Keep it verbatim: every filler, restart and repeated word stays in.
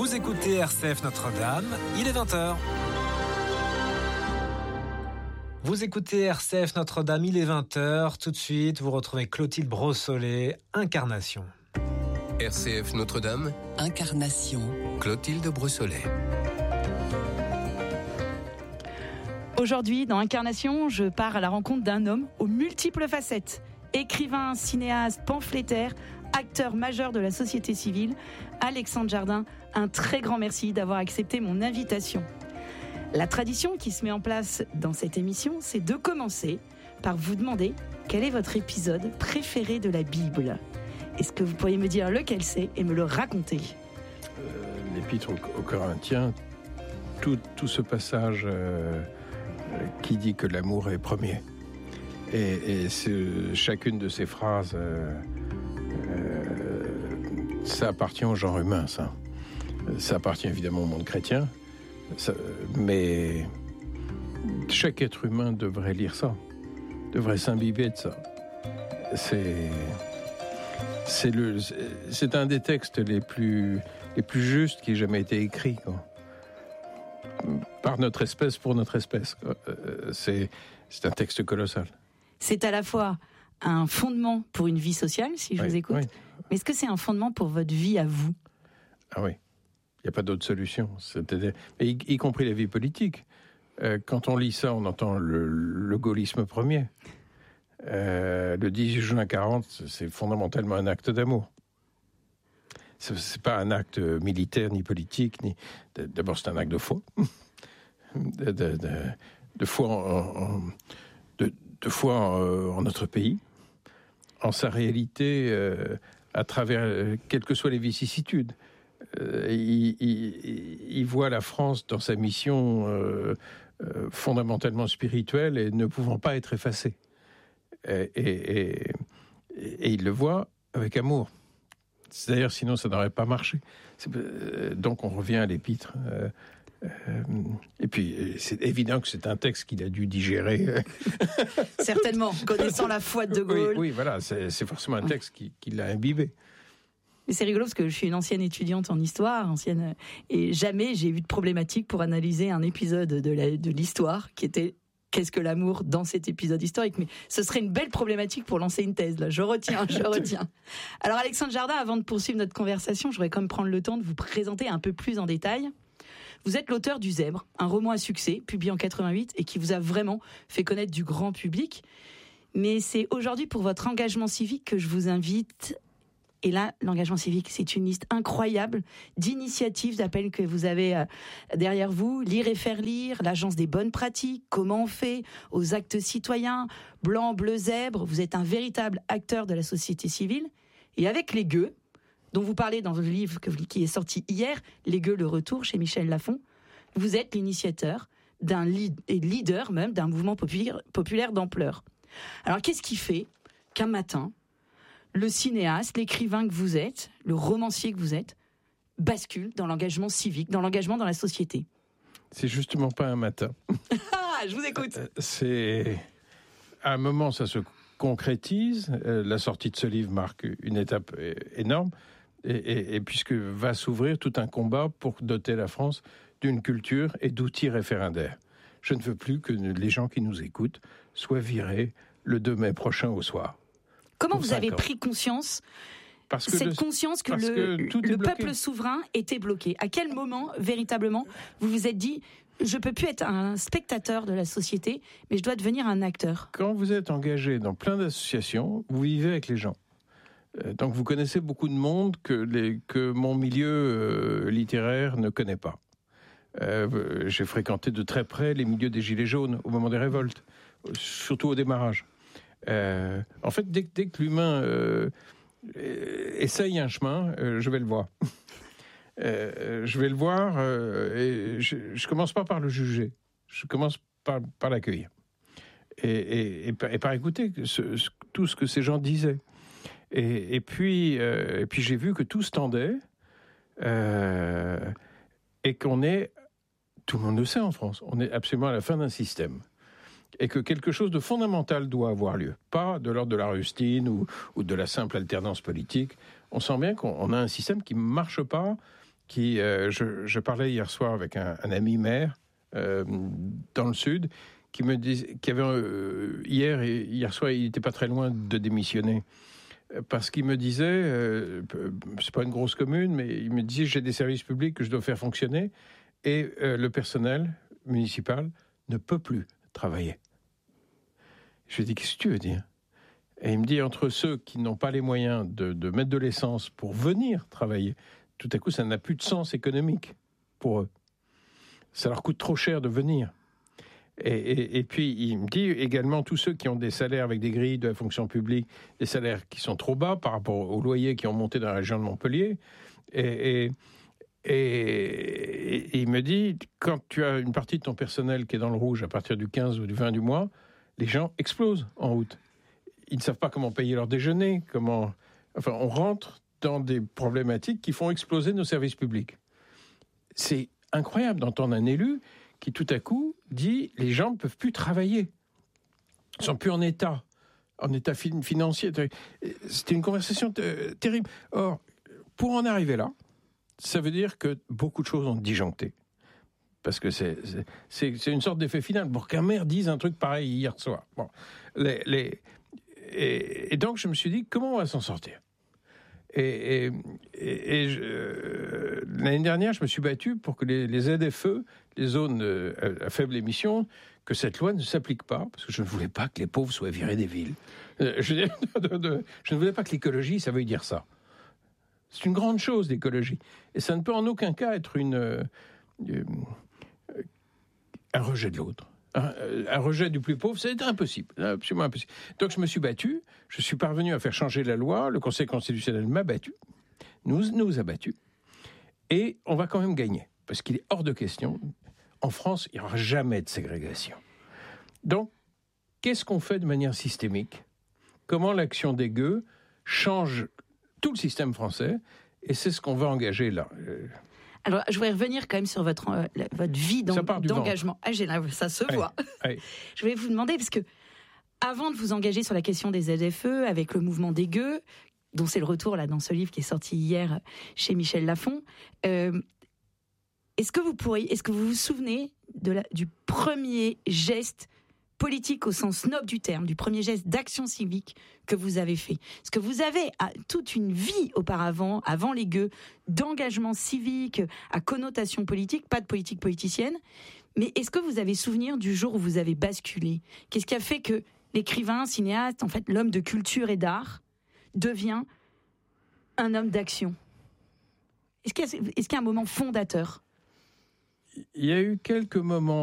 Vous écoutez R C F Notre-Dame, il est vingt heures. Vous écoutez R C F Notre-Dame, il est vingt heures. Tout de suite, vous retrouvez Clotilde Brossolet, Incarnation. R C F Notre-Dame, Incarnation. Clotilde Brossolet. Aujourd'hui, dans Incarnation, je pars à la rencontre d'un homme aux multiples facettes. Écrivain, cinéaste, pamphlétaire, acteur majeur de la société civile, Alexandre Jardin, un très grand merci d'avoir accepté mon invitation. La tradition qui se met en place dans cette émission, c'est de commencer par vous demander quel est votre épisode préféré de la Bible. Est-ce que vous pourriez me dire lequel c'est et me le raconter ? euh, L'Épître aux, aux Corinthiens, tout, tout ce passage euh, qui dit que l'amour est premier. Et, et ce, chacune de ces phrases, euh, euh, ça appartient au genre humain, ça. Ça appartient évidemment au monde chrétien, ça, mais chaque être humain devrait lire ça, devrait s'imbiber de ça. C'est, c'est, le, c'est un des textes les plus, les plus justes qui ait jamais été écrit, quoi. Par notre espèce, pour notre espèce. C'est, c'est un texte colossal. C'est à la fois un fondement pour une vie sociale, si je oui, vous écoute, oui. mais est-ce que c'est un fondement pour votre vie à vous ? Ah oui, il n'y a pas d'autre solution. C'est-à-dire, y, y compris la vie politique. Euh, quand on lit ça, on entend le, le gaullisme premier. Euh, le dix-huit juin quarante, c'est fondamentalement un acte d'amour. C'est, c'est pas un acte militaire, ni politique, ni... D'abord, c'est un acte de foi. de, de, de, de foi en... en de, de foi en, en notre pays, en sa réalité, euh, à travers, euh, quelles que soient les vicissitudes. Euh, il, il, il voit la France dans sa mission euh, euh, fondamentalement spirituelle et ne pouvant pas être effacée. Et, et, et, et il le voit avec amour. C'est d'ailleurs, sinon ça n'aurait pas marché. C'est, euh, donc on revient à l'Épître. Euh, Euh, et puis, c'est évident que c'est un texte qu'il a dû digérer. Certainement, connaissant la foi de De Gaulle. Oui, oui voilà, c'est, c'est forcément un texte qui, qui l'a imbibé. Mais c'est rigolo parce que je suis une ancienne étudiante en histoire, ancienne, et jamais j'ai eu de problématique pour analyser un épisode de, la, de l'histoire qui était qu'est-ce que l'amour dans cet épisode historique. Mais ce serait une belle problématique pour lancer une thèse, là. Je retiens, je retiens. Alors, Alexandre Jardin, avant de poursuivre notre conversation, je voudrais quand même prendre le temps de vous présenter un peu plus en détail. Vous êtes l'auteur du Zèbre, un roman à succès, publié en quatre-vingt-huit et qui vous a vraiment fait connaître du grand public. Mais c'est aujourd'hui pour votre engagement civique que je vous invite. Et là, l'engagement civique, c'est une liste incroyable d'initiatives, d'appels que vous avez derrière vous. Lire et faire lire, l'Agence des bonnes pratiques, Comment on fait, aux actes citoyens, Blanc, Bleu, Zèbre. Vous êtes un véritable acteur de la société civile. Et avec les Gueux, dont vous parlez dans le livre qui est sorti hier, Les Gueux, le retour, chez Michel Lafon, vous êtes l'initiateur d'un lead, et leader même d'un mouvement populaire, populaire d'ampleur. Alors qu'est-ce qui fait qu'un matin, le cinéaste, l'écrivain que vous êtes, le romancier que vous êtes, bascule dans l'engagement civique, dans l'engagement dans la société ? C'est justement pas un matin. Ah, je vous écoute. C'est... À un moment, ça se concrétise. La sortie de ce livre marque une étape énorme. Et, et, et puisque va s'ouvrir tout un combat pour doter la France d'une culture et d'outils référendaires. Je ne veux plus que les gens qui nous écoutent soient virés le deux mai prochain au soir. Comment vous avez pris conscience, parce que cette le, conscience que le, que le peuple souverain était bloqué ? À quel moment, véritablement, vous vous êtes dit « Je peux plus être un spectateur de la société, mais je dois devenir un acteur ». Quand vous êtes engagé dans plein d'associations, vous vivez avec les gens. Donc vous connaissez beaucoup de monde que, les, que mon milieu euh, littéraire ne connaît pas. Euh, j'ai fréquenté de très près les milieux des Gilets jaunes au moment des révoltes, surtout au démarrage. Euh, en fait, dès, dès que l'humain euh, essaye un chemin, euh, je vais le voir. euh, je vais le voir euh, et je, je commence pas par le juger, je commence par, par l'accueillir. Et, et, et, par, et par écouter ce, ce, tout ce que ces gens disaient. Et, et, puis, euh, et puis j'ai vu que tout se tendait euh, et qu'on est, tout le monde le sait en France, on est absolument à la fin d'un système. Et que quelque chose de fondamental doit avoir lieu. Pas de l'ordre de la rustine ou, ou de la simple alternance politique. On sent bien qu'on a un système qui ne marche pas, qui, euh, je, je parlais hier soir avec un, un ami maire euh, dans le Sud, qui me disait, qui avait euh, hier et hier soir, il n'était pas très loin de démissionner. Parce qu'il me disait, euh, c'est pas une grosse commune, mais il me disait, j'ai des services publics que je dois faire fonctionner, et euh, le personnel municipal ne peut plus travailler. Je lui ai dit, qu'est-ce que tu veux dire ? Et il me dit, entre ceux qui n'ont pas les moyens de, de mettre de l'essence pour venir travailler, tout à coup, ça n'a plus de sens économique pour eux. Ça leur coûte trop cher de venir. Et, et, et puis, il me dit également, tous ceux qui ont des salaires avec des grilles de la fonction publique, des salaires qui sont trop bas par rapport aux loyers qui ont monté dans la région de Montpellier. Et, et, et, et il me dit, quand tu as une partie de ton personnel qui est dans le rouge à partir du quinze ou du vingt du mois, les gens explosent en route. Ils ne savent pas comment payer leur déjeuner, comment... Enfin, on rentre dans des problématiques qui font exploser nos services publics. C'est incroyable d'entendre un élu qui, tout à coup, dit « les gens ne peuvent plus travailler. Ils ne sont plus en état, en état fin- financier. » C'était une conversation t- terrible. Or, pour en arriver là, ça veut dire que beaucoup de choses ont disjoncté. Parce que c'est, c'est, c'est, c'est une sorte d'effet final. Pour qu'un maire dise un truc pareil hier soir. Bon, les, les, et, et donc, je me suis dit, comment on va s'en sortir ? Et, et, et, et je, euh, l'année dernière, je me suis battu pour que les, les Z F E, les zones euh, à faible émission, que cette loi ne s'applique pas, parce que je ne voulais pas que les pauvres soient virés des villes. Euh, je, de, de, de, je ne voulais pas que l'écologie, ça veuille dire ça. C'est une grande chose, l'écologie. Et ça ne peut en aucun cas être une, euh, euh, un rejet de l'autre. Un, un rejet du plus pauvre, c'est impossible, absolument impossible. Donc je me suis battu, je suis parvenu à faire changer la loi, le Conseil constitutionnel m'a battu, nous, nous a battus, et on va quand même gagner, parce qu'il est hors de question, en France, il n'y aura jamais de ségrégation. Donc, qu'est-ce qu'on fait de manière systémique ? Comment l'action des gueux change tout le système français, et c'est ce qu'on va engager là. Alors, je voudrais revenir quand même sur votre, euh, votre vie d'en, d'engagement. Ah, j'ai là, ça se voit. Allez, allez. Je voulais vous demander, parce que avant de vous engager sur la question des Z F E, avec le mouvement des gueux, dont c'est le retour là dans ce livre qui est sorti hier chez Michel Lafon, euh, est-ce que vous pourriez, est-ce que vous vous souvenez de la, du premier geste politique au sens noble du terme, du premier geste d'action civique que vous avez fait? Parce que vous avez à, toute une vie auparavant, avant les gueux, d'engagement civique à connotation politique, pas de politique politicienne, mais est-ce que vous avez souvenir du jour où vous avez basculé? Qu'est-ce qui a fait que l'écrivain, cinéaste, en fait l'homme de culture et d'art, devient un homme d'action? Est-ce qu'il y a, est-ce qu'il y a un moment fondateur? Il y a eu quelques moments